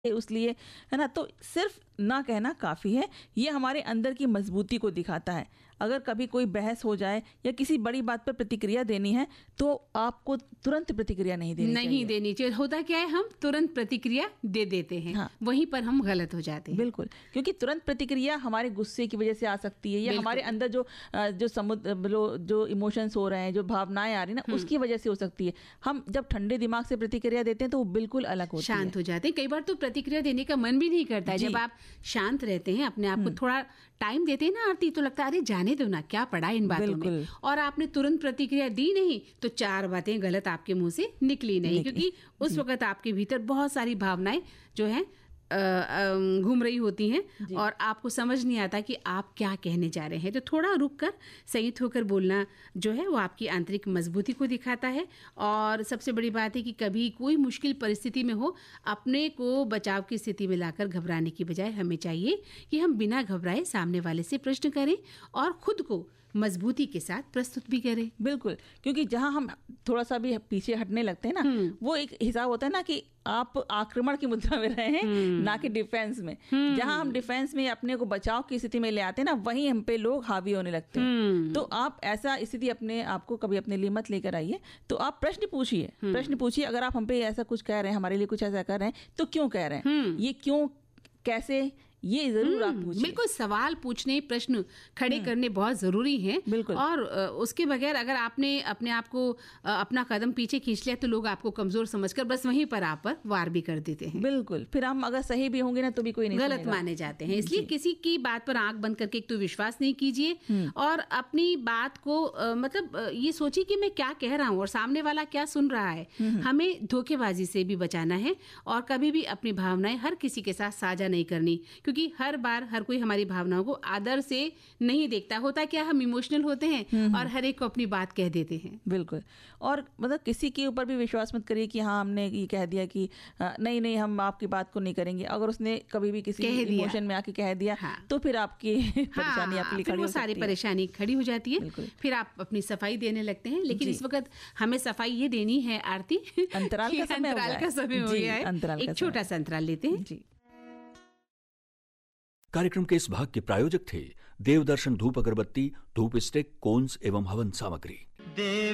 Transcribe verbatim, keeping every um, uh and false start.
उसलिए है ना। तो सिर्फ ना कहना काफ़ी है। ये हमारे अंदर की मजबूती को दिखाता है। अगर कभी कोई बहस हो जाए या किसी बड़ी बात पर प्रतिक्रिया देनी है तो आपको तुरंत प्रतिक्रिया नहीं देनी नहीं चाहिए। देनी चाहिए। होता क्या है, हम तुरंत प्रतिक्रिया दे देते हैं। हाँ। वहीं पर हम गलत हो जाते हैं। बिल्कुल, क्योंकि तुरंत प्रतिक्रिया हमारे गुस्से की वजह से आ सकती है या बिल्कुल। हमारे अंदर जो अ, जो समुद्र जो, जो इमोशंस हो रहे हैं, जो भावनाएं आ रही हैं ना, उसकी वजह से हो सकती है। हम जब ठंडे दिमाग से प्रतिक्रिया देते हैं तो वो बिल्कुल अलग होती है। शांत हो जाते हैं। कई बार तो प्रतिक्रिया देने का मन भी नहीं करता है। जी। जब आप शांत रहते हैं, अपने आप को थोड़ा टाइम देते हैं ना आरती, तो लगता है अरे जाने दो ना, क्या पड़ा इन बातों में। बिल्कुल। और आपने तुरंत प्रतिक्रिया दी नहीं तो चार बातें गलत आपके मुंह से निकली नहीं, निकली। क्योंकि उस वक्त आपके भीतर बहुत सारी भावनाएं जो हैं अ, अ, घूम रही होती हैं और आपको समझ नहीं आता कि आप क्या कहने जा रहे हैं। तो थोड़ा रुक कर संयत होकर बोलना जो है वो आपकी आंतरिक मजबूती को दिखाता है। और सबसे बड़ी बात है कि कभी कोई मुश्किल परिस्थिति में हो, अपने को बचाव की स्थिति में लाकर घबराने की बजाय हमें चाहिए कि हम बिना घबराए सामने वाले से प्रश्न करें और खुद को मजबूती के साथ प्रस्तुत भी करें। बिल्कुल, क्योंकि जहां हम थोड़ा सा भी पीछे हटने लगते हैं ना, वो एक हिसाब होता है ना कि आप आक्रमण की मुद्रा में रहे हैं, ना कि डिफेंस में। जहां हम डिफेंस में अपने को बचाव की स्थिति में ले आते हैं ना, वहीं हम पे लोग हावी होने लगते हैं। तो आप ऐसा स्थिति अपने आपको कभी अपने लिए मत लेकर आइए। तो आप प्रश्न पूछिए, प्रश्न पूछिए। अगर आप हम पे ऐसा कुछ कह रहे हैं, हमारे लिए कुछ ऐसा कर रहे हैं, तो क्यों कह रहे हैं, ये क्यों, कैसे, ये जरूर आप पूछिए। बिल्कुल, सवाल पूछने, प्रश्न खड़े करने बहुत जरूरी हैं। बिल्कुल। और अ, उसके बगैर अगर आपने अपने आप को अ, अपना कदम पीछे खींच लिया तो लोग आपको कमजोर समझकर बस वहीं पर आप पर वार भी कर देते हैं। बिल्कुल, फिर हम अगर सही भी होंगे ना तो भी कोई नहीं गलत सुनेगा। माने जाते हैं। इसलिए किसी की बात पर आंख बंद करके एक तो विश्वास नहीं कीजिए और अपनी बात को अ, मतलब अ, ये सोचिए कि मैं क्या कह रहा हूँ और सामने वाला क्या सुन रहा है। हमें धोखेबाजी से भी बचाना है और कभी भी अपनी भावनाएं हर किसी के साथ साझा नहीं करनी, क्योंकि हर बार हर कोई हमारी भावनाओं को आदर से नहीं देखता। होता क्या, हम इमोशनल होते हैं और हर एक को अपनी बात कह देते हैं। बिल्कुल। और मतलब किसी के ऊपर भी विश्वास मत करिए कि हाँ हमने ये कह दिया कि अ, नहीं नहीं हम आपकी बात को नहीं करेंगे। अगर उसने कभी भी किसी इमोशन में आके कह दिया, हाँ। तो फिर आपकी परेशानी हाँ, आपके लिए फिर खड़ी वो हो सारी सकती है। परेशानी खड़ी हो जाती है। बिल्कुल। फिर आप अपनी सफाई देने लगते हैं। लेकिन जी। इस वक्त हमें सफाई ये देनी है आरती, अंतराल कि का समय हो अंतराल गया का है। समय हो जी, गया है। अंतराल का एक समय। छोटा सा अंतराल लेते हैं। जी। कार्यक्रम के इस भाग के प्रायोजक थे देवदर्शन धूप अगरबत्ती, धूप स्टिक, कोन्स एवं हवन सामग्री।